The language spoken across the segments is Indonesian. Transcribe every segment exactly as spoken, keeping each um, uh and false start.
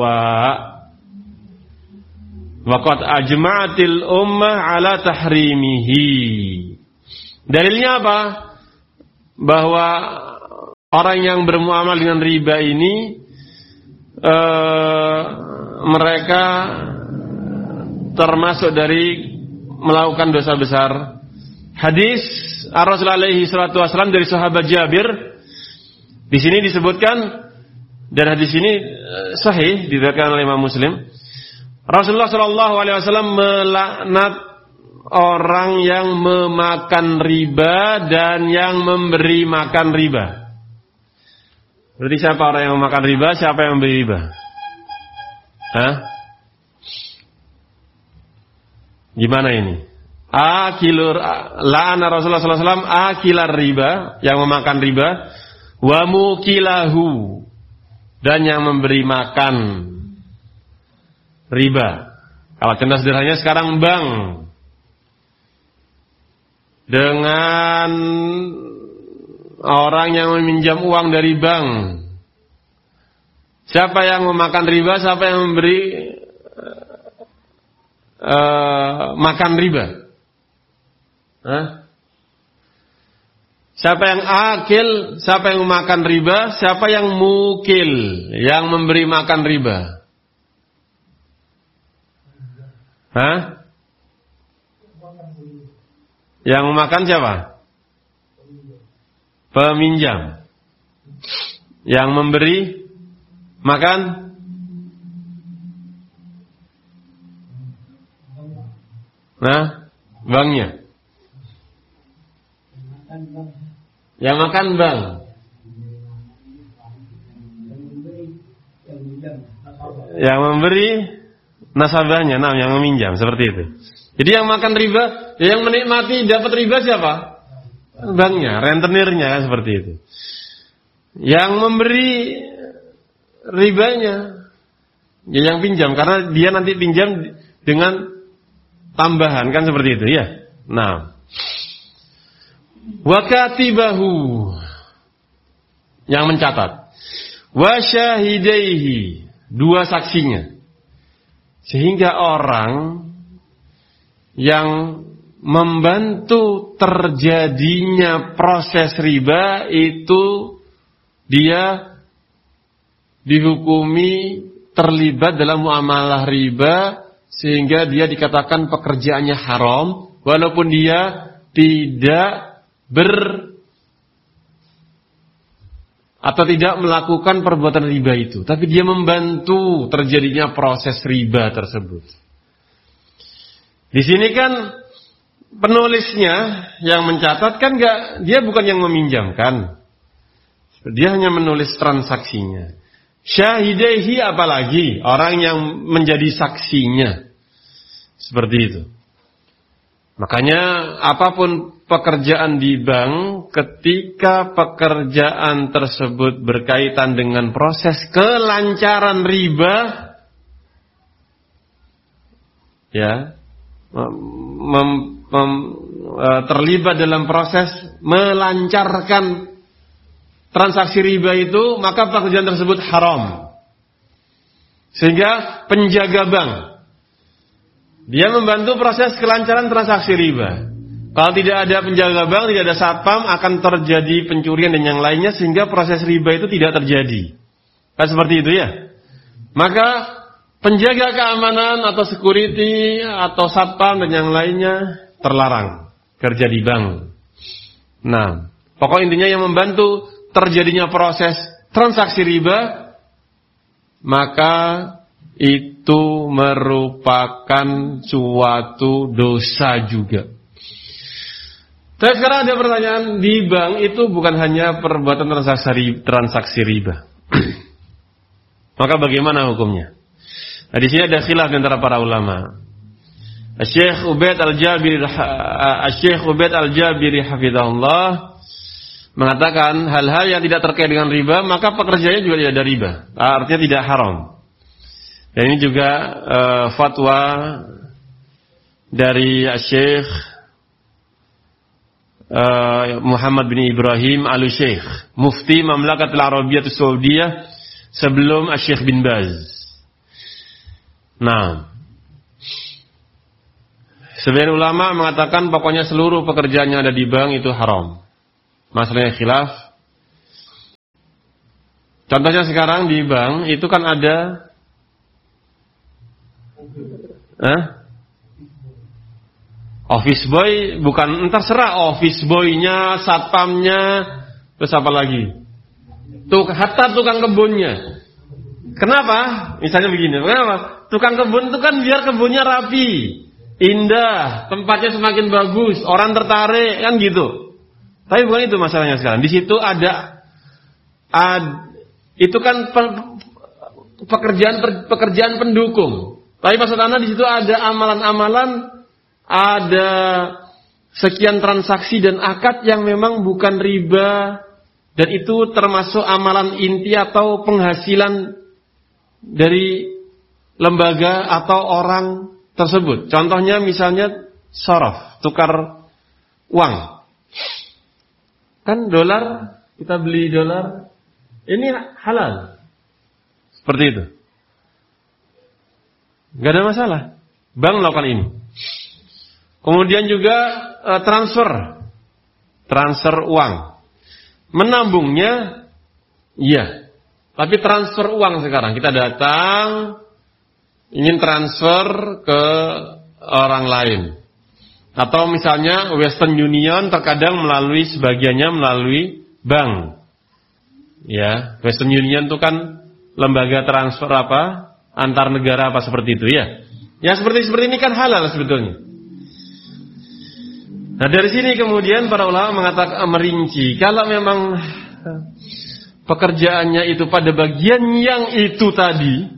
Waqad ajma'atil ummah ala tahrimihi. Dalilnya apa? Bahwa orang yang bermuamalah dengan riba ini uh, mereka termasuk dari melakukan dosa besar. Hadis Rasul alaihi salatu wasallam dari sahabat Jabir di sini disebutkan, dan hadis ini uh, sahih diriwayatkan oleh Imam Muslim. Rasulullah sallallahu alaihi wasallam melaknat orang yang memakan riba dan yang memberi makan riba. Berarti siapa orang yang memakan riba, siapa yang memberi riba? Hah? Gimana ini? Akilur la'ana Rasulullah sallallahu alaihi wasallam akilar riba, yang memakan riba, wa mukilahu, dan yang memberi makan riba. Kalau contoh sederhananya sekarang bank dengan orang yang meminjam uang dari bank, siapa yang memakan riba, siapa yang memberi uh, makan riba? Hah? Siapa yang akil, siapa yang memakan riba, siapa yang mukil, yang memberi makan riba? Hah? Yang memakan siapa? Peminjam. Yang memberi makan? Nah, banknya. Yang makan bank. Yang memberi nasabahnya, nah, yang meminjam, seperti itu. Jadi yang makan riba, yang menikmati dapat riba siapa? Banknya, rentenirnya, kan, seperti itu. Yang memberi ribanya, ya yang pinjam, karena dia nanti pinjam dengan tambahan, kan, seperti itu, ya. Nah, wa katibahu, yang mencatat, wa syahidaihi, dua saksinya. Sehingga orang yang membantu terjadinya proses riba itu dia dihukumi terlibat dalam muamalah riba, sehingga dia dikatakan pekerjaannya haram walaupun dia tidak ber atau tidak melakukan perbuatan riba itu, tapi dia membantu terjadinya proses riba tersebut. Di sini kan penulisnya yang mencatat kan enggak, dia bukan yang meminjamkan. Dia hanya menulis transaksinya. Syahidaihi, apalagi orang yang menjadi saksinya. Seperti itu. Makanya apapun pekerjaan di bank, ketika pekerjaan tersebut berkaitan dengan proses kelancaran riba, ya, mem, mem, terlibat dalam proses melancarkan transaksi riba itu, maka pekerjaan tersebut haram. Sehingga penjaga bank, dia membantu proses kelancaran transaksi riba. Kalau tidak ada penjaga bank, tidak ada satpam, akan terjadi pencurian dan yang lainnya, sehingga proses riba itu tidak terjadi. Kan seperti itu, ya. Maka penjaga keamanan atau security atau satpam dan yang lainnya terlarang kerja di bank. Nah, pokok intinya yang membantu terjadinya proses transaksi riba, maka itu merupakan suatu dosa juga. Tapi sekarang ada pertanyaan, di bank itu bukan hanya perbuatan transaksi, transaksi riba. Maka bagaimana hukumnya? Nah, di sini ada khilaf antara para ulama. Syekh Ubaid Al-Jabiri, Syekh Ubaid Al-Jabiri hafizahullah mengatakan hal-hal yang tidak terkait dengan riba, maka pekerjaannya juga tidak ada riba. Artinya tidak haram. Dan ini juga uh, fatwa dari Syekh uh, Muhammad bin Ibrahim Al-Syekh, Mufti Mamlakatul Arabiyyah Saudiyah sebelum Syekh bin Baz. Nah, sebagian ulama mengatakan pokoknya seluruh pekerjaan yang ada di bank itu haram. Masalahnya khilaf. Contohnya sekarang di bank itu kan ada eh? office boy, bukan entar serah office boy-nya, satpamnya, terus apa lagi? Tuh, hatta tukang kebunnya. Kenapa? Misalnya begini, kenapa? Tukang kebun itu kan biar kebunnya rapi, indah, tempatnya semakin bagus, orang tertarik, kan gitu. Tapi bukan itu masalahnya sekarang. Di situ ada, ad, itu kan pekerjaan pekerjaan pendukung. Tapi maksud Anda di situ ada amalan-amalan, ada sekian transaksi dan akad yang memang bukan riba, dan itu termasuk amalan inti atau penghasilan dari lembaga atau orang tersebut. Contohnya misalnya sorof, tukar uang. Kan dolar, kita beli dolar, ini halal. Seperti itu. Gak ada masalah. Bank melakukan ini. Kemudian juga uh, transfer. Transfer uang. Menambungnya, iya. Tapi transfer uang sekarang. Kita datang, ingin transfer ke orang lain. Atau misalnya Western Union terkadang melalui, sebagiannya melalui bank. Ya, Western Union itu kan lembaga transfer apa? Antar negara apa seperti itu ya. Ya seperti seperti ini kan halal sebetulnya. Nah dari sini kemudian para ulama mengatakan merinci, kalau memang pekerjaannya itu pada bagian yang itu tadi,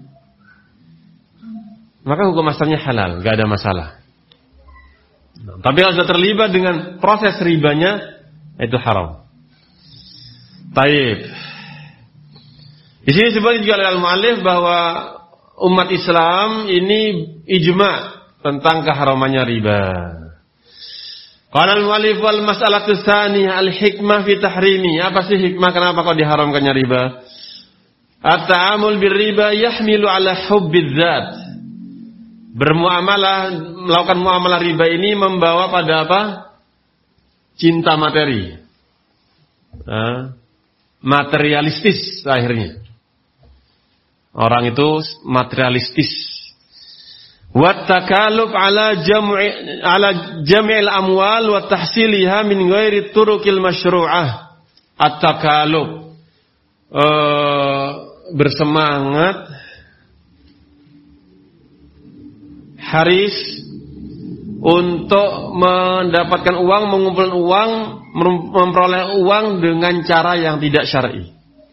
maka hukum asalnya halal, gak ada masalah. Nah, tapi kalau sudah terlibat dengan proses ribanya, itu haram. Taib. Di sini disebut juga oleh al-mu'allif bahwa umat Islam ini ijma' tentang keharamannya riba. Qala al-mu'allif wal mas'alatu tsaniyah al-hikmah fi tahrimi. Apa sih hikmah kenapa kok diharamkannya riba? At-ta'amul bir-riba yahmilu 'ala hubbiz zat. Bermuamalah, melakukan muamalah riba ini membawa pada apa? Cinta materi. Nah, materialistis akhirnya. Orang itu materialistis. Wa takaluf ala jam'i ala jam'il amwal wa tahsiliha min ghairi turuqil masyru'ah. At-takaluf uh, bersemangat haris untuk mendapatkan uang, mengumpulkan uang, memperoleh uang dengan cara yang tidak syar'i.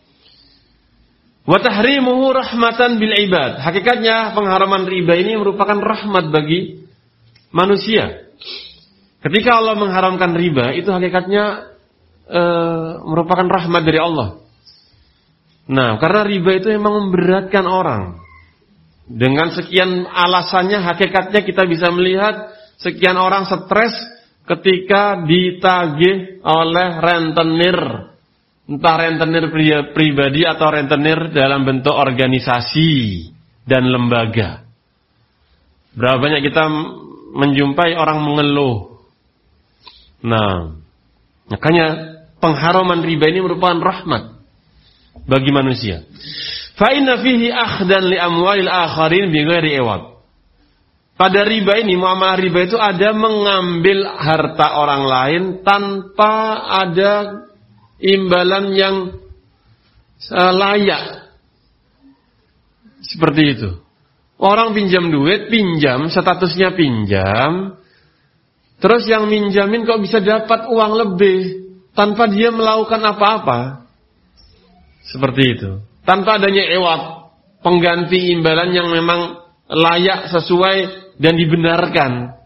Wa tahrimuhu rahmatan bil ibad. Hakikatnya pengharaman riba ini merupakan rahmat bagi manusia. Ketika Allah mengharamkan riba, itu hakikatnya e, merupakan rahmat dari Allah. Nah, karena riba itu memang memberatkan orang. Dengan sekian alasannya, hakikatnya kita bisa melihat sekian orang stres ketika ditagih oleh rentenir. Entah rentenir pribadi atau rentenir dalam bentuk organisasi dan lembaga. Berapa banyak kita menjumpai orang mengeluh. Nah, makanya pengharaman riba ini merupakan rahmat bagi manusia. Fa inna fihi akhdan li amwalil akharin bi ghairi iwad. Pada riba ini, muamalah riba itu ada mengambil harta orang lain tanpa ada imbalan yang uh, layak. Seperti itu. Orang pinjam duit, pinjam, statusnya pinjam. Terus yang minjamin kok bisa dapat uang lebih tanpa dia melakukan apa-apa. Seperti itu. Tanpa adanya ewat, pengganti imbalan yang memang layak, sesuai dan dibenarkan.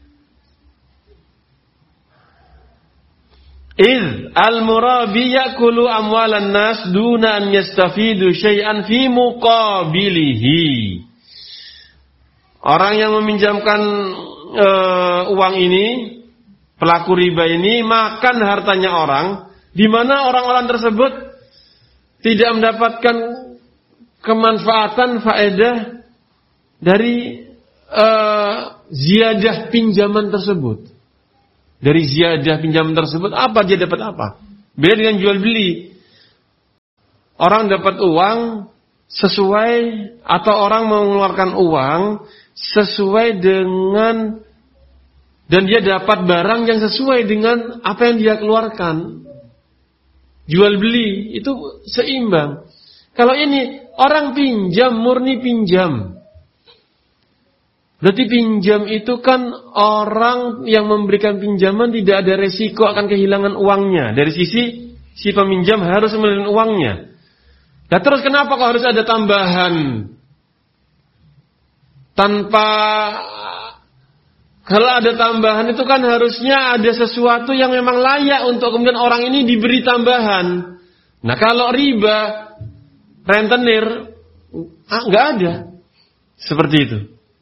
Iz al-murabi yakulu amwalan nas duna an yastafidu syai'an fi muqabilihi. Orang yang meminjamkan e, uang ini, pelaku riba ini makan hartanya orang, di mana orang-orang tersebut tidak mendapatkan kemanfaatan, faedah dari uh, ziyadah pinjaman tersebut. Dari ziyadah pinjaman tersebut apa dia dapat apa? Beda dengan jual beli. Orang dapat uang sesuai atau orang mengeluarkan uang sesuai dengan dan dia dapat barang yang sesuai dengan apa yang dia keluarkan. Jual beli itu seimbang. Kalau ini orang pinjam, murni pinjam. Berarti pinjam itu kan orang yang memberikan pinjaman tidak ada resiko akan kehilangan uangnya. Dari sisi si peminjam harus memberikan uangnya. Nah terus kenapa kok harus ada tambahan? Tanpa, kalau ada tambahan itu kan harusnya ada sesuatu yang memang layak untuk kemudian orang ini diberi tambahan. Nah kalau riba, rentenir, ah, nggak ada. Seperti itu.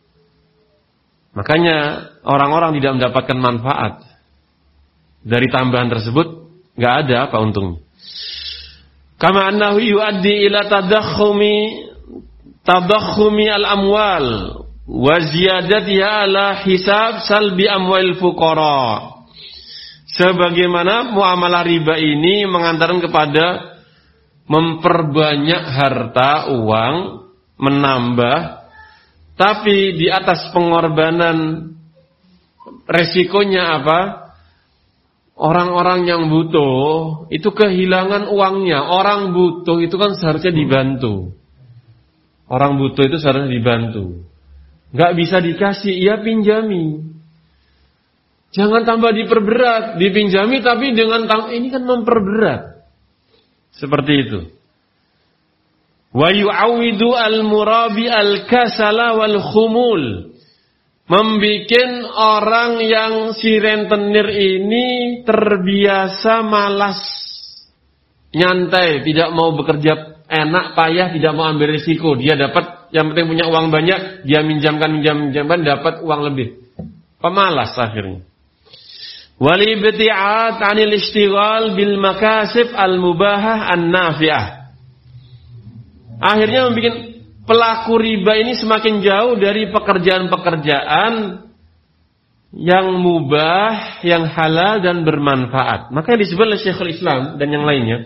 Makanya orang-orang tidak mendapatkan manfaat dari tambahan tersebut, nggak ada apa untungnya. Kama annahu yuaddi ila tadakhumi tadakhumi al-amwal wa ziyadatiha ala hisab salbi amwal fuqara. Sebagaimana muamalah riba ini mengantarkan kepada memperbanyak harta uang, menambah, tapi di atas pengorbanan resikonya apa? Orang-orang yang butuh itu kehilangan uangnya. Orang butuh itu kan seharusnya dibantu. Orang butuh itu seharusnya dibantu. Gak bisa dikasih, ya pinjami. Jangan tambah diperberat, dipinjami tapi dengan tam- ini kan memperberat. Seperti itu. Wa yu'awidu al-murabi al-kasala wal khumul. Membikin orang yang si rentenir ini terbiasa malas, nyantai, tidak mau bekerja enak, payah, tidak mau ambil risiko. Dia dapat, yang penting punya uang banyak, dia minjamkan, minjam, minjamkan, dapat uang lebih. Pemalas akhirnya. Walibti'at 'anil istighal bil makasib al-mubahah an-nafi'ah. Akhirnya membuat pelaku riba ini semakin jauh dari pekerjaan-pekerjaan yang mubah, yang halal dan bermanfaat. Makanya disebut oleh Syekhul Islam dan yang lainnya,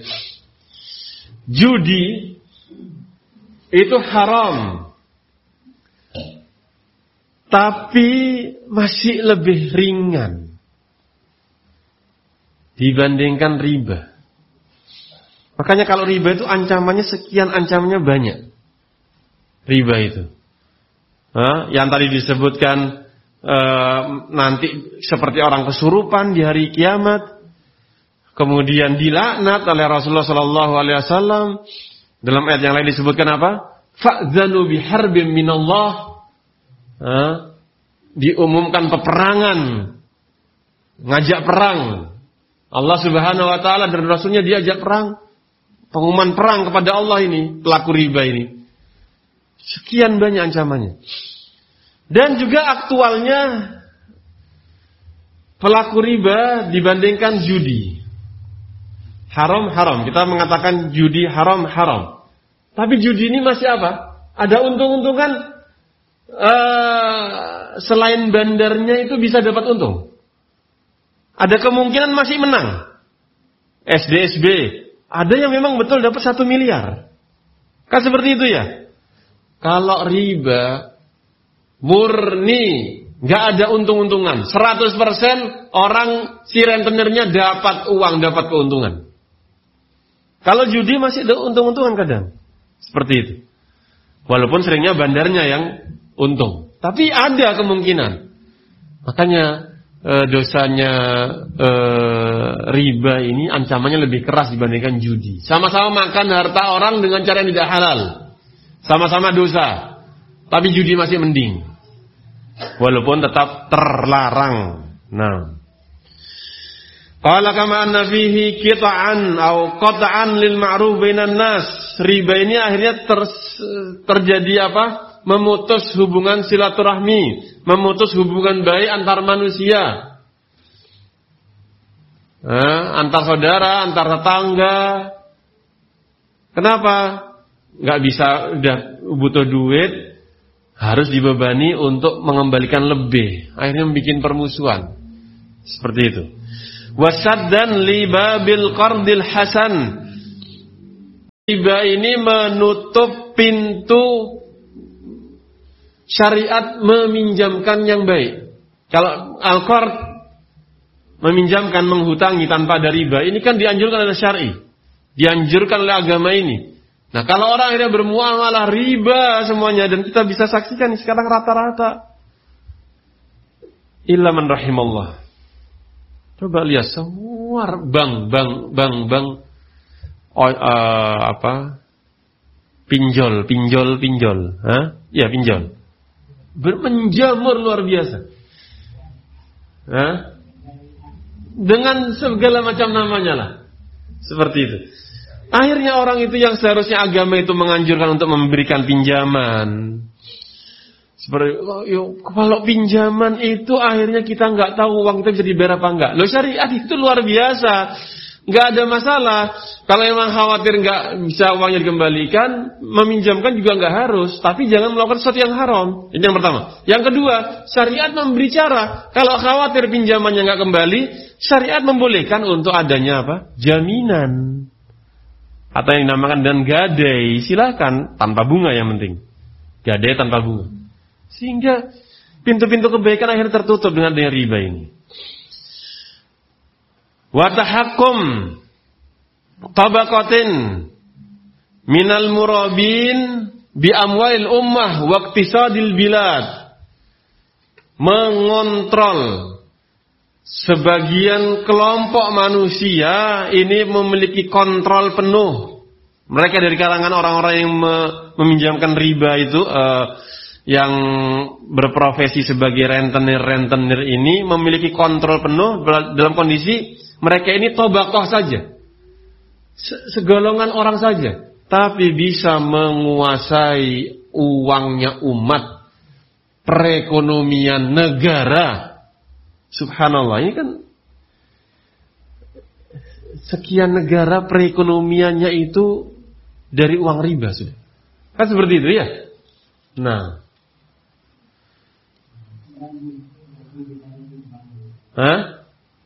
judi itu haram, tapi masih lebih ringan dibandingkan riba. Makanya kalau riba itu ancamannya sekian, ancamannya banyak. Riba itu, nah, yang tadi disebutkan e, nanti seperti orang kesurupan di hari kiamat, kemudian dilaknat oleh Rasulullah Sallallahu Alaihi Wasallam. Dalam ayat yang lain disebutkan apa? Fa'zanu biharbin minallah. Nah, diumumkan peperangan, ngajak perang. Allah Subhanahu Wa Taala dan Rasulnya diajak perang, pengumuman perang kepada Allah ini pelaku riba ini. Sekian banyak ancamannya. Dan juga aktualnya pelaku riba dibandingkan judi. Haram-haram. Kita mengatakan judi haram-haram. Tapi judi ini masih apa? Ada untung-untungan. Uh, selain bandarnya itu bisa dapat untung. Ada kemungkinan masih menang. S D S B. Ada yang memang betul dapat satu miliar. Kan seperti itu ya? Kalau riba murni gak ada untung-untungan, seratus persen orang si rentenirnya dapat uang, dapat keuntungan. Kalau judi masih ada untung-untungan kadang, seperti itu. Walaupun seringnya bandarnya yang untung, tapi ada kemungkinan. Makanya e, dosanya e, riba ini ancamannya lebih keras dibandingkan judi. Sama-sama makan harta orang dengan cara yang tidak halal. Sama-sama dosa, tapi judi masih mending, walaupun tetap terlarang. Nah, qala kama anna fihi qita'an au qat'an lil ma'ruf bainan nas. Riba ini akhirnya ter, terjadi apa? Memutus hubungan silaturahmi, memutus hubungan baik antar manusia, eh, antar saudara, antar tetangga. Kenapa? Gak bisa, udah butuh duit, harus dibebani untuk mengembalikan lebih, akhirnya membuat permusuhan. Seperti itu. Wasaddan li babil qardil hasan. Riba ini menutup pintu syariat meminjamkan yang baik. Kalau al-qard meminjamkan, menghutangi tanpa ada riba, ini kan dianjurkan oleh syar'i, dianjurkan oleh agama ini. Nah, kalau orang akhirnya bermuamalah riba semuanya, dan kita bisa saksikan sekarang rata-rata illa man rahimallah. Coba lihat semua bank, bank, bank, bank, oh, uh, apa, pinjol, pinjol, pinjol, Hah? ya pinjol, menjamur luar biasa, Hah? dengan segala macam namanya lah, seperti itu. Akhirnya orang itu yang seharusnya agama itu menganjurkan untuk memberikan pinjaman, seperti oh, yuk, kalau pinjaman itu akhirnya kita nggak tahu uang kita bisa dibayar apa enggak. Loh, syariat itu luar biasa, nggak ada masalah. Kalau memang khawatir nggak bisa uangnya dikembalikan, meminjamkan juga nggak harus, tapi jangan melakukan sesuatu yang haram. Ini yang pertama. Yang kedua, syariat memberi cara. Kalau khawatir pinjamannya nggak kembali, syariat membolehkan untuk adanya apa? Jaminan. Atau yang dinamakan dan gadai, silakan tanpa bunga yang penting. Gadai tanpa bunga. Sehingga pintu-pintu kebaikan akhirnya tertutup dengan adanya riba ini. Wa tahakkum tabaqatin minal murabin bi amwail ummah wa iqtisadil bilad. Mengontrol sebagian kelompok manusia ini memiliki kontrol penuh. Mereka dari kalangan orang-orang yang meminjamkan riba itu, uh, yang berprofesi sebagai rentenir-rentenir ini memiliki kontrol penuh dalam kondisi mereka ini tobakoh saja, segolongan orang saja, tapi bisa menguasai uangnya umat, perekonomian negara. Subhanallah, ini kan sekian negara perekonomiannya itu dari uang riba sudah. Kan seperti itu ya. Nah, Hah?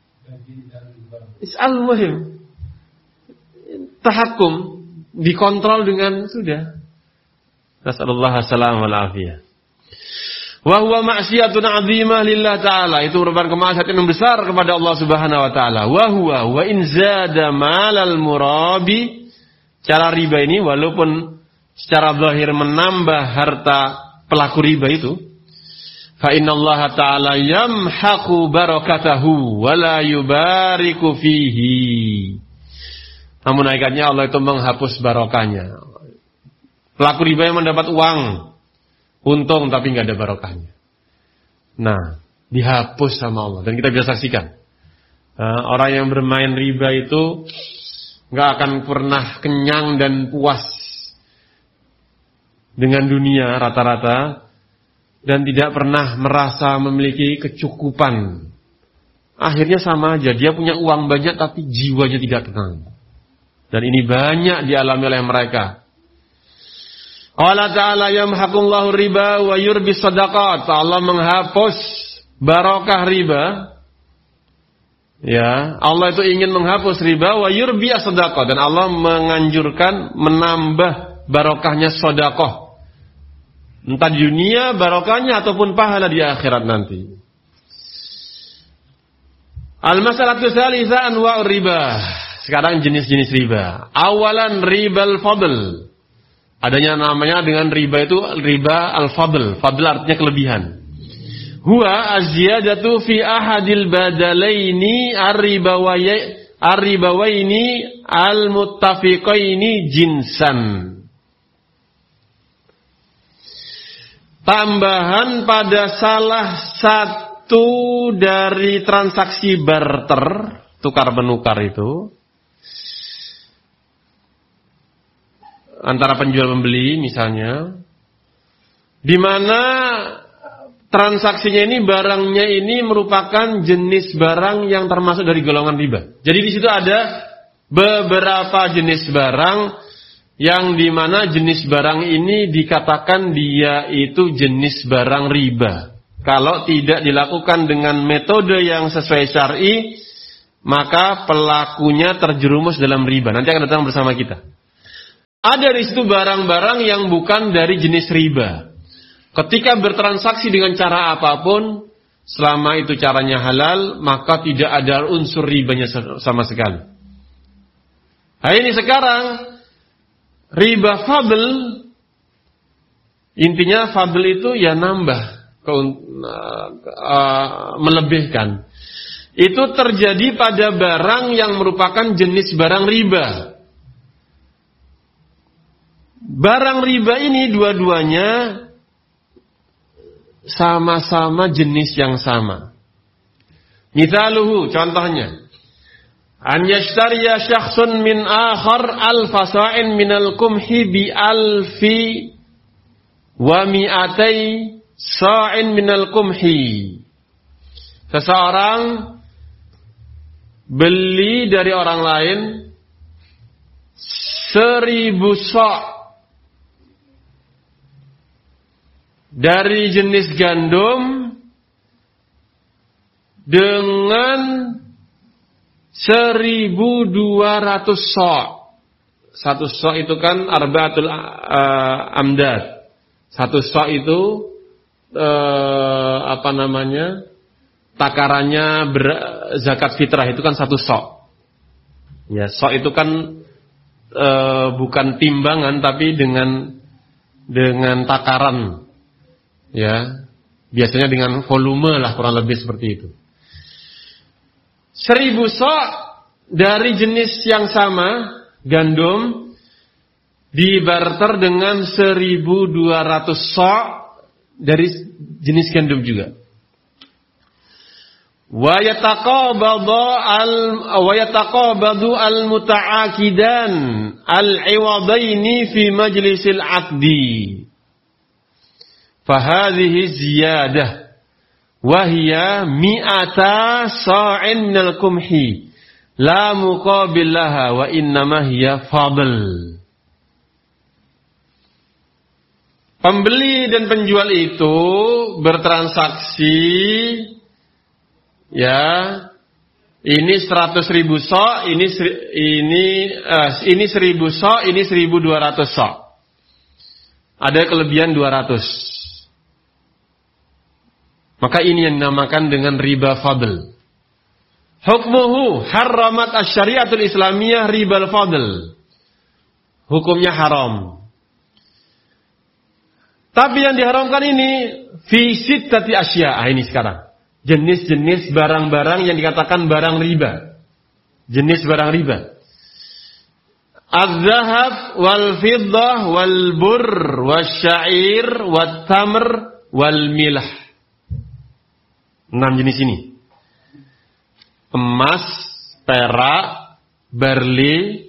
Is'al muhim. Tahakum dikontrol dengan sudah. Nasallallahu alaihi wal afiyah. Wa huwa ma'siyatun 'azimah lillah ta'ala. Itu merupakan kemaksiatan yang besar kepada Allah Subhanahu wa taala. Wa huwa wa in zada malal murabi. Cara riba ini walaupun secara zahir menambah harta pelaku riba itu, fa innallaha ta'ala yamhaqu barakatahu wa la yubariku fihi. Namun hakikatnya Allah itu menghapus barokahnya. Pelaku riba yang mendapat uang untung tapi enggak ada barokahnya. Nah, dihapus sama Allah, dan kita bisa saksikan. Uh, orang yang bermain riba itu enggak akan pernah kenyang dan puas dengan dunia rata-rata, dan tidak pernah merasa memiliki kecukupan. Akhirnya sama aja, dia punya uang banyak tapi jiwanya tidak tenang. Dan ini banyak dialami oleh mereka. Allah Ta'ala yamhaqullahu riba wa yurbi sadaqat. Allah menghapus barokah riba. Ya, Allah itu ingin menghapus riba wa yurbi sadaqat, dan Allah menganjurkan menambah barokahnya sedekah. Entah di dunia barokahnya ataupun pahala di akhirat nanti. Al-masalatu tsalitsah anwa'ur riba. Sekarang jenis-jenis riba. Awalan ribal fadl. Adanya namanya dengan riba itu riba al-fadl. Fadl artinya kelebihan. Huwa az-ziyadatu fi ahadil badalaini ar-ribawaini ar-ribawaini al-muttafiqaini jinsan. Tambahan pada salah satu dari transaksi barter, tukar menukar itu, antara penjual pembeli misalnya, di mana transaksinya ini, barangnya ini merupakan jenis barang yang termasuk dari golongan riba. Jadi di situ ada beberapa jenis barang yang dimana jenis barang ini dikatakan dia itu jenis barang riba. Kalau tidak dilakukan dengan metode yang sesuai syar'i, maka pelakunya terjerumus dalam riba. Nanti akan datang bersama kita. Ada di situ barang-barang yang bukan dari jenis riba. Ketika bertransaksi dengan cara apapun, selama itu caranya halal, maka tidak ada unsur ribanya sama sekali. Nah ini sekarang, riba fadl, intinya fadl itu ya nambah, melebihkan. Itu terjadi pada barang yang merupakan jenis barang riba. Barang riba ini dua-duanya sama-sama jenis yang sama. Mithaluhu, contohnya, an yashtariya syakhsun min akhar alfa sa'in minal qumhi bi alfi wa mi'atai sa'in minal qumhi. Seseorang beli dari orang lain seribu sa' dari jenis gandum dengan seribu dua ratus sa'. Satu sa' itu kan arba'atul uh, amdad. Satu sa' itu uh, apa namanya? Takarannya ber, zakat fitrah itu kan satu sa'. Ya, sa' itu kan uh, bukan timbangan tapi dengan dengan takaran. Ya, biasanya dengan volume lah kurang lebih seperti itu. Seribu sa' dari jenis yang sama, gandum, dibarter dengan seribu dua ratus sa' dari jenis gandum juga. Wa yataqabadu al wa yataqabadu al muta'akidan al-iwadaini fi majlisil 'aqdi. Fahadhihi ziyadah wahia mi'ata sa'in minal qumhi la muqabil laha wa innama hiya fadl. Pembeli dan penjual itu bertransaksi, ya, ini seratus ribu sa', ini ini uh, ini seribu sa', ini seribu dua ratus sa'. Ada kelebihan dua ratus. Maka ini yang dinamakan dengan riba fadl. Hukmuhu haramat asy-syari'atul islamiyah ribal fadl. Hukumnya haram. Tapi yang diharamkan ini fi sittati asya. Ah, ini sekarang. Jenis-jenis barang-barang yang dikatakan barang riba. Jenis barang riba. Az-zahab wal fiddah wal burr wasyair wat tamr wal milah. Enam jenis ini. Emas, perak, barley,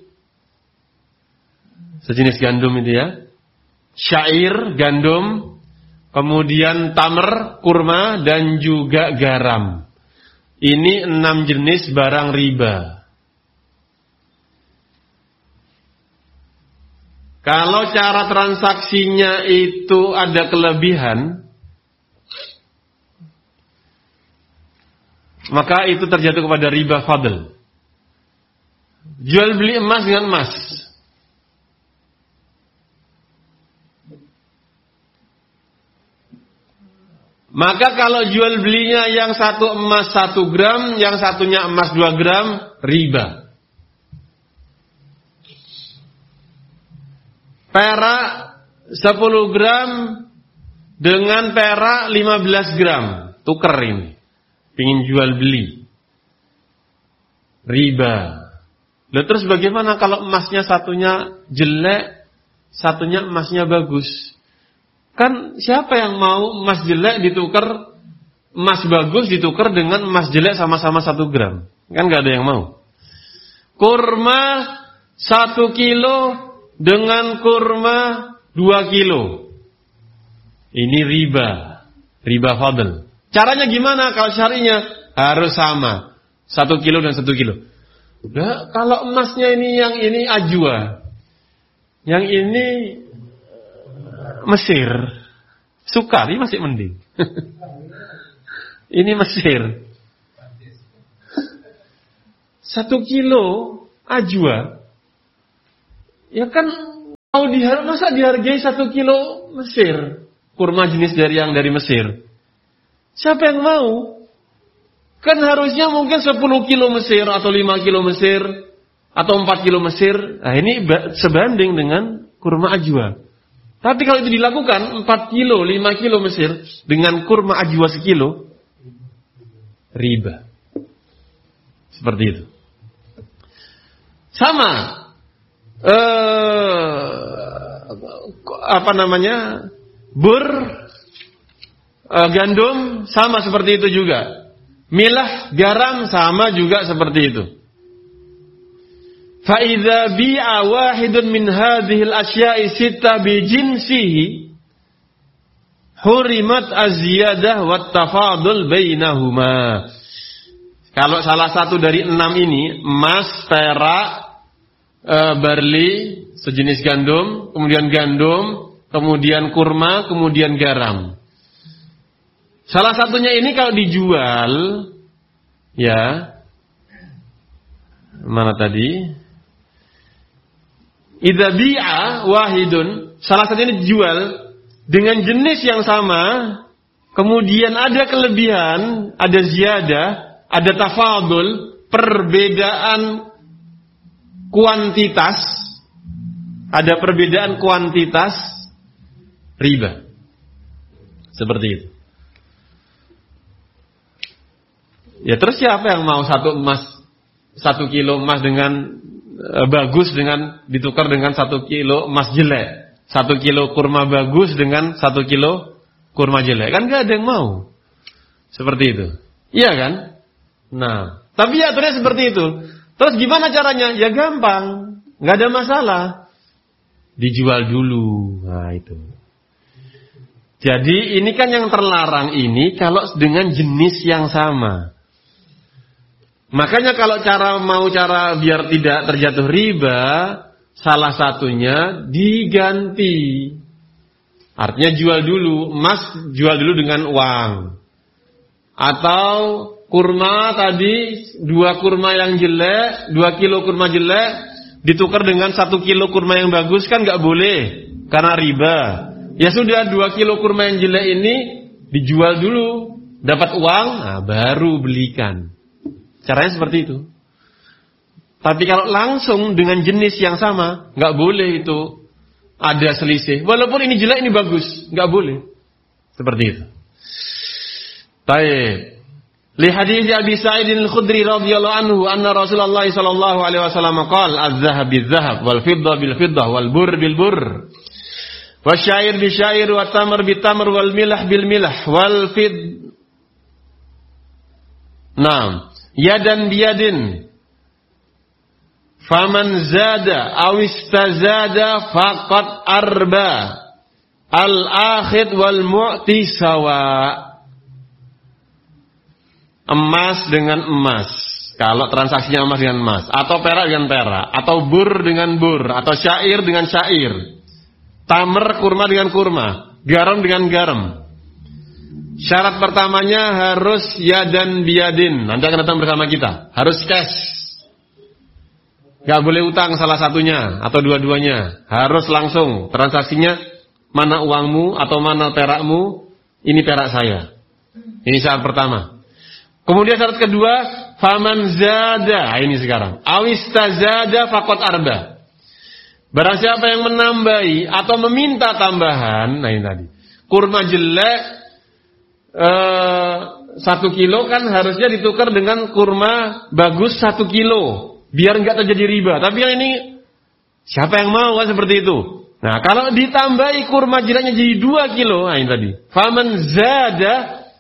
sejenis gandum itu ya. Syair, gandum, kemudian tamr, kurma, dan juga garam. Ini enam jenis barang riba. Kalau cara transaksinya itu ada kelebihan, maka itu terjatuh kepada riba fadl. Jual beli emas dengan emas. Maka kalau jual belinya yang satu emas satu gram, yang satunya emas dua gram, riba. Perak sepuluh gram dengan perak lima belas gram, tuker ini. Pingin jual beli, riba. Lalu terus bagaimana kalau emasnya satunya jelek, satunya emasnya bagus? Kan siapa yang mau emas jelek ditukar, emas bagus ditukar dengan emas jelek sama-sama satu gram? Kan gak ada yang mau. Kurma satu kilo dengan kurma dua kilo. Ini riba, riba fadl. Caranya gimana? Kalau syarinya harus sama, satu kilo dan satu kilo. Nah, kalau emasnya ini yang ini ajwa, Yang ini Mesir. Sukari masih mending. Ini Mesir. Satu kilo ajwa. Ya kan mau dihargai, masa dihargai satu kilo Mesir? Kurma jenis dari yang dari Mesir. Siapa yang mau? Kan harusnya mungkin sepuluh kilo Mesir atau lima kilo Mesir atau empat kilo Mesir. Nah ini sebanding dengan kurma ajwa. Tapi kalau itu dilakukan empat kilo, lima kilo Mesir dengan kurma ajwa sekilo, riba. Seperti itu. Sama eh, apa namanya? Bur, eh, gandum sama seperti itu juga. Milah, garam sama juga seperti itu. Fa idza bi'a wahidun min hadhihi al-asya'i sitta bi jinsihi hurimat az-ziyadah wat tafadul bainahuma. Kalau salah satu dari enam ini, emas, perak, e, barli, sejenis gandum, kemudian gandum, kemudian kurma, kemudian garam. Salah satunya ini kalau dijual, ya, mana tadi? Idza bi'a wahidun, salah satunya dijual dengan jenis yang sama, kemudian ada kelebihan, ada ziyadah, ada tafadul, perbedaan kuantitas, ada perbedaan kuantitas, riba. Seperti itu. Ya terus siapa yang mau satu emas, satu kilo emas dengan e, bagus dengan ditukar dengan satu kilo emas jelek, satu kilo kurma bagus dengan satu kilo kurma jelek, kan gak ada yang mau. Seperti itu, iya kan? Nah, tapi aturnya seperti itu. Terus gimana caranya? Ya gampang, nggak ada masalah. Dijual dulu, nah itu. Jadi ini kan yang terlarang ini kalau dengan jenis yang sama. Makanya kalau cara mau cara biar tidak terjatuh riba, salah satunya diganti. Artinya jual dulu, emas jual dulu dengan uang. Atau kurma tadi, dua kurma yang jelek, dua kilo kurma jelek, ditukar dengan satu kilo kurma yang bagus, kan nggak boleh, karena riba. Ya sudah, dua kilo kurma yang jelek ini dijual dulu, dapat uang, nah baru belikan. Caranya seperti itu. Tapi kalau langsung dengan jenis yang sama, nggak boleh itu ada selisih. Walaupun ini jelek, ini bagus, nggak boleh. Seperti itu. Baik. Li hadits Abi Sa'id al-Khudri radhiyallahu anhu anna Rasulullah sallallahu alaihi wasallam qala az-zahab bil-zahab wal fiddah bil-fiddah wal burr bil-burr wasyair bisyair wat tamr bit-tamr wal milah bil-milah wal fid Naam, yadan biyadin faman zada aw istazada faqad arba al-akhid wal mu'ti sawa. Emas dengan emas, kalau transaksinya emas dengan emas, atau perak dengan perak, atau bur dengan bur, atau syair dengan syair, tamr kurma dengan kurma, garam dengan garam. Syarat pertamanya harus yadan biyadin. Nanti akan datang bersama kita. Harus cash. Gak boleh utang salah satunya atau dua-duanya. Harus langsung transaksinya, mana uangmu atau mana perakmu, ini perak saya. Ini syarat pertama. Kemudian syarat kedua, faman zada, ini sekarang, awistazada faqad arba. Barang siapa yang menambahi atau meminta tambahan, nah ini tadi, kurma jelek eh, satu kilo kan harusnya ditukar dengan kurma bagus satu kilo, biar nggak terjadi riba. Tapi yang ini siapa yang mau kan seperti itu? Nah kalau ditambahi kurma jeleknya jadi dua kilo, nah ini tadi, faman zada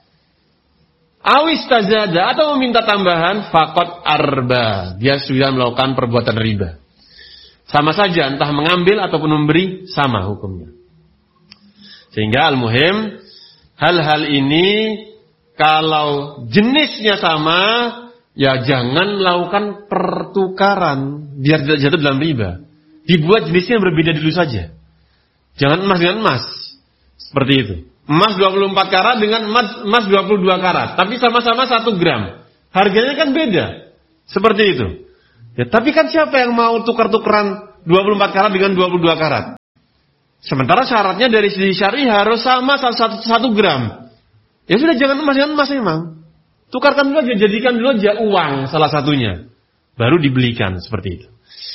awis tazada atau meminta tambahan faqad arba, dia sudah melakukan perbuatan riba. Sama saja entah mengambil ataupun memberi, sama hukumnya. Sehingga al-muhim hal-hal ini kalau jenisnya sama, ya jangan melakukan pertukaran biar tidak jatuh dalam riba. Dibuat jenisnya berbeda dulu saja. Jangan emas dengan emas. Seperti itu. Emas dua puluh empat karat dengan emas, emas dua puluh dua karat. Tapi sama-sama satu gram. Harganya kan beda. Seperti itu. Ya, tapi kan siapa yang mau tukar-tukeran dua puluh empat karat dengan dua puluh dua karat? Sementara syaratnya dari sisi syar'i harus sama satu, satu, satu gram. Ya sudah, jangan emas dengan emas memang. Tukarkan dulu aja, jadikan dulu aja uang salah satunya. Baru dibelikan seperti itu.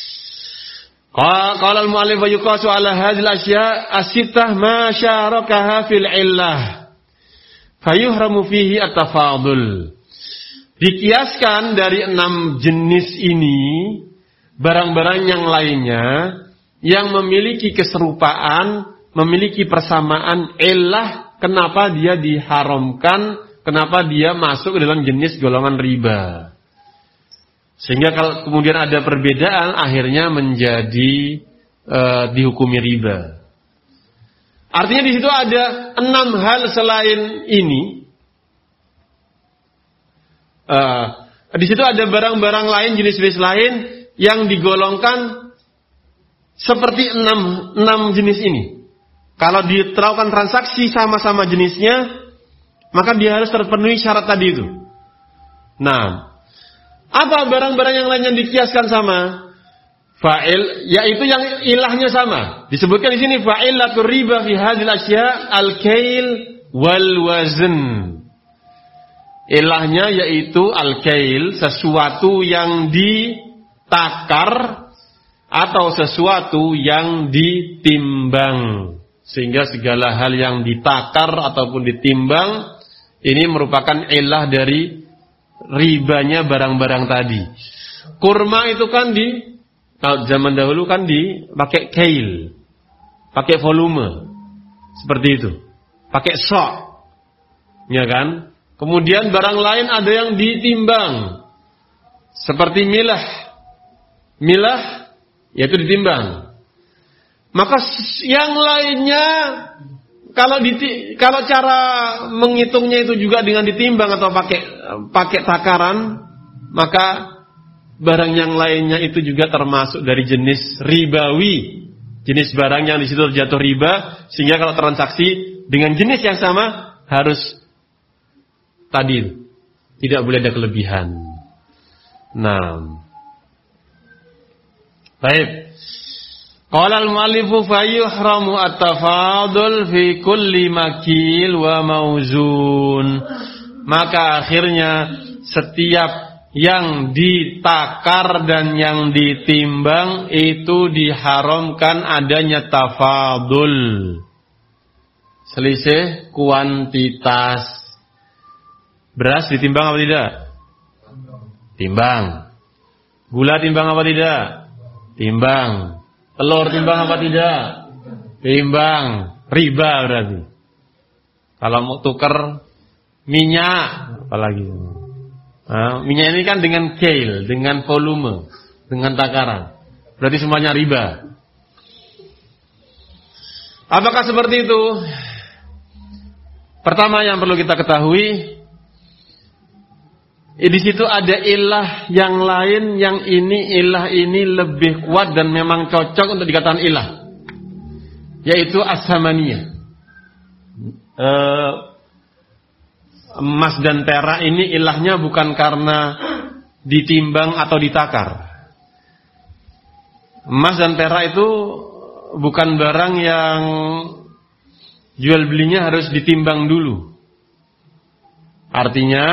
Qala al-mu'allif wa yuqasu ala hadhil asya' as-sittah ma syarakaha fil illah. Fayuhramu fihi at-tafadul. Dikiaskan dari enam jenis ini barang-barang yang lainnya yang memiliki keserupaan, memiliki persamaan illah, kenapa dia diharamkan, kenapa dia masuk ke dalam jenis golongan riba. Sehingga kalau kemudian ada perbedaan akhirnya menjadi e, dihukumi riba. Artinya di situ ada enam hal selain ini. Uh, di situ ada barang-barang lain, jenis-jenis lain yang digolongkan seperti enam, enam jenis ini. Kalau diteraukan transaksi sama-sama jenisnya, maka dia harus terpenuhi syarat tadi itu. Nah, apa barang-barang yang lain yang dikiaskan sama? Fa'il, yaitu yang ilahnya sama. Disebutkan di sini fa'ilatur riba fi hadhil asya' al-kail wal wazn. Ilahnya yaitu al-kail, sesuatu yang ditakar atau sesuatu yang ditimbang. Sehingga segala hal yang ditakar ataupun ditimbang ini merupakan ilah dari ribanya barang-barang tadi. Kurma itu kan di kalau zaman dahulu kan dipakai kail, pakai volume. Seperti itu. Pakai sok. Ya kan? Kemudian barang lain ada yang ditimbang. Seperti milah. Milah yaitu ditimbang. Maka yang lainnya kalau diti, kalau cara menghitungnya itu juga dengan ditimbang atau pakai pakai takaran, maka barang yang lainnya itu juga termasuk dari jenis ribawi. Jenis barang yang di situ terjatuh riba, sehingga kalau transaksi dengan jenis yang sama harus tadi, tidak boleh ada kelebihan. Nah, baik. Qala al-mu'allifu fayuhramu at-tafadul fi kulli makil wa mauzun. Maka akhirnya setiap yang ditakar dan yang ditimbang itu diharamkan adanya tafadul. Selisih kuantitas. Beras ditimbang apa tidak? Timbang. Gula timbang apa tidak? Timbang. Telur timbang apa tidak? Timbang. Riba berarti. Kalau mau tukar minyak, apalagi. Nah, minyak ini kan dengan kail, dengan volume, dengan takaran. Berarti semuanya riba. Apakah seperti itu? Pertama yang perlu kita ketahui, di situ ada ilah yang lain, yang ini ilah ini lebih kuat dan memang cocok untuk dikatakan ilah, yaitu as-samaniyah. Uh, emas dan perak ini ilahnya bukan karena ditimbang atau ditakar. Emas dan perak itu bukan barang yang jual belinya harus ditimbang dulu. Artinya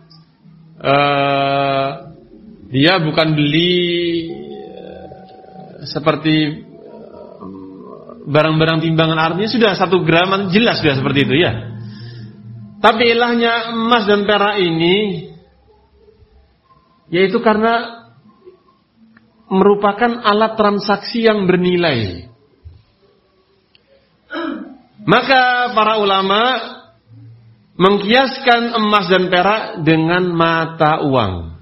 Uh, dia bukan beli uh, seperti uh, barang-barang timbangan, artinya sudah satu gram, jelas sudah seperti itu ya. Tapi ilahnya emas dan perak ini yaitu karena merupakan alat transaksi yang bernilai. Maka para ulama mengkiaskan emas dan perak dengan mata uang.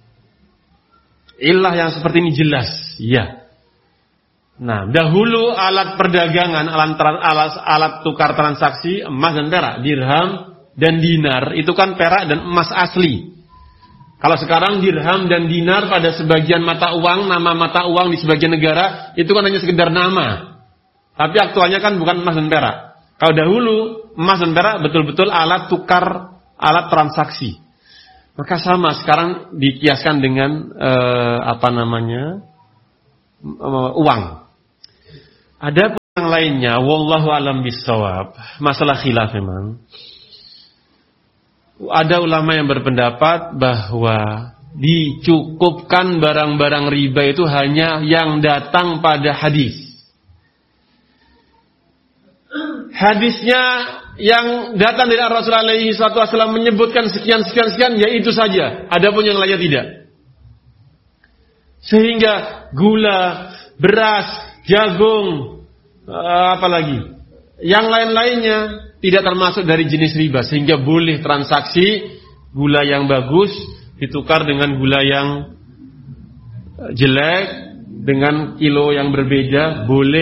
Ilah yang seperti ini jelas, ya. Nah, dahulu alat perdagangan, alat, alat, alat tukar transaksi emas dan perak, dirham dan dinar, itu kan perak dan emas asli. Kalau sekarang dirham dan dinar pada sebagian mata uang, nama mata uang di sebagian negara, itu kan hanya sekedar nama. Tapi aktualnya kan bukan emas dan perak. Kalau dahulu, emas dan perak betul-betul alat tukar, alat transaksi. Maka sama, sekarang dikiaskan dengan, eh, apa namanya, eh, uang. Ada yang lainnya, wallahu alam bissawab, masalah khilaf memang. Ada ulama yang berpendapat bahwa dicukupkan barang-barang riba itu hanya yang datang pada hadis. Hadisnya yang datang dari Rasulullah shallallahu alaihi wasallam menyebutkan sekian sekian sekian, ya itu saja. Adapun yang lainnya tidak. Sehingga gula, beras, jagung, apalagi yang lain-lainnya tidak termasuk dari jenis riba, sehingga boleh transaksi gula yang bagus ditukar dengan gula yang jelek dengan kilo yang berbeda, boleh.